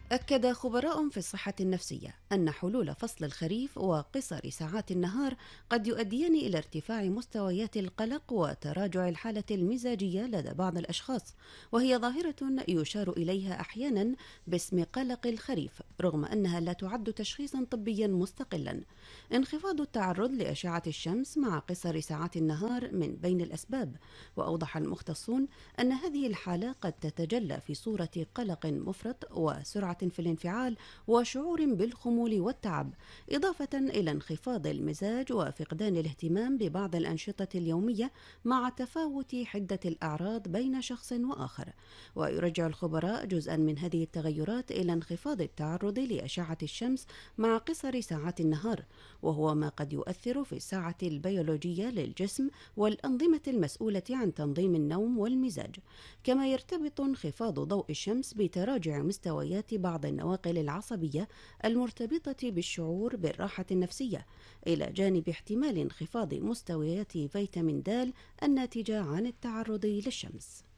أكد خبراء في الصحة النفسية أن حلول فصل الخريف وقصر ساعات النهار قد يؤديان إلى ارتفاع مستويات القلق وتراجع الحالة المزاجية لدى بعض الأشخاص، وهي ظاهرة يشار إليها أحيانا باسم قلق الخريف رغم أنها لا تعد تشخيصا طبيا مستقلا. انخفاض التعرض لأشعة الشمس مع قصر ساعات النهار من بين الأسباب، وأوضح المختصون أن هذه الحالة قد تتجلى في صورة قلق مفرط وسرعة في الانفعال وشعور بالخمول والتعب، إضافة إلى انخفاض المزاج وفقدان الاهتمام ببعض الأنشطة اليومية مع تفاوت حدة الأعراض بين شخص وآخر. ويرجع الخبراء جزءا من هذه التغيرات إلى انخفاض التعرض لأشعة الشمس مع قصر ساعات النهار، وهو ما قد يؤثر في الساعة البيولوجية للجسم والأنظمة المسؤولة عن تنظيم النوم والمزاج. كما يرتبط انخفاض ضوء الشمس بتراجع مستويات بعض النواقل العصبية المرتبطة بالشعور بالراحة النفسية، إلى جانب احتمال انخفاض مستويات فيتامين د الناتجة عن التعرض للشمس.